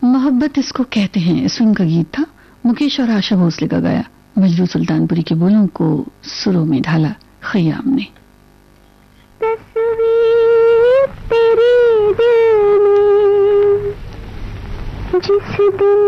मोहब्बत इसको कहते हैं इस फिल्म का गीत था, मुकेश और आशा भोसले का गाया। मजरू सुल्तानपुरी के बोलों को सुरों में ढाला खयाम ने।